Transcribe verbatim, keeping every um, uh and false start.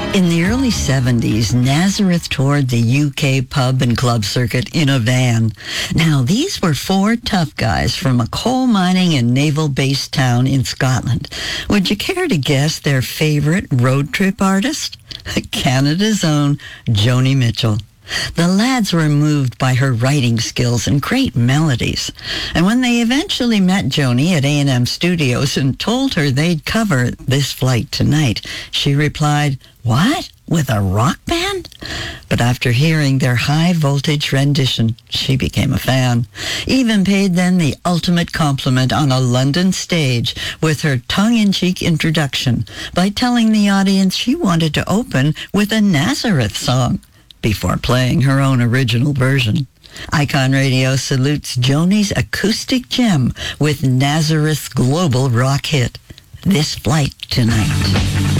In the early seventies, Nazareth toured the U K pub and club circuit in a van. Now, these were four tough guys from a coal mining and naval-based town in Scotland. Would you care to guess their favorite road trip artist? Canada's own Joni Mitchell. The lads were moved by her writing skills and great melodies. And when they eventually met Joni at A and M Studios and told her they'd cover This Flight Tonight, she replied, "What? With a rock band?" But after hearing their high-voltage rendition, she became a fan. Even paid them the ultimate compliment on a London stage with her tongue-in-cheek introduction by telling the audience she wanted to open with a Nazareth song before playing her own original version. Icon Radio salutes Joni's acoustic gem with Nazareth's global rock hit, This Flight Tonight.